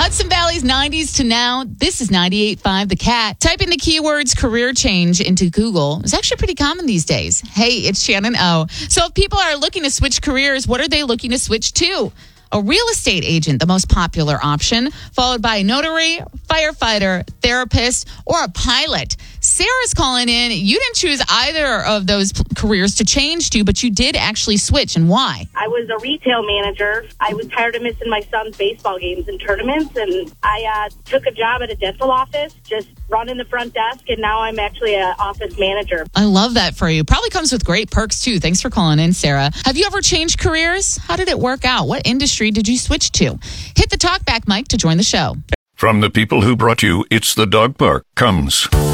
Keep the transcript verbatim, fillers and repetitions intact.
Hudson Valley's nineties to now. This is ninety-eight point five The Cat. Typing the keywords career change into Google is actually pretty common these days. Hey, it's Shannon O. So if people are looking to switch careers, what are they looking to switch to? A real estate agent, the most popular option, followed by a notary, firefighter, therapist, or a pilot. Sarah's calling in. You didn't choose either of those p- careers to change to, but you did actually switch, and why? I was a retail manager. I was tired of missing my son's baseball games and tournaments, and I uh, took a job at a dental office, just running the front desk, and now I'm actually an office manager. I love that for you. Probably comes with great perks, too. Thanks for calling in, Sarah. Have you ever changed careers? How did it work out? What industry did you switch to? Hit the talkback mic to join the show. From the people who brought you It's the Dog Park comes